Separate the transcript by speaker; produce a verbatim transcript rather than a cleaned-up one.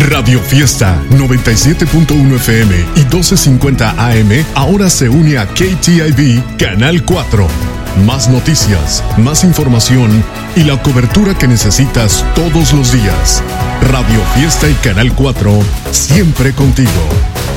Speaker 1: Radio Fiesta noventa y siete punto uno F M y doce cincuenta A M ahora se une a K T I V Canal cuatro. Más noticias, más información y la cobertura que necesitas todos los días. Radio Fiesta y Canal cuatro, siempre contigo.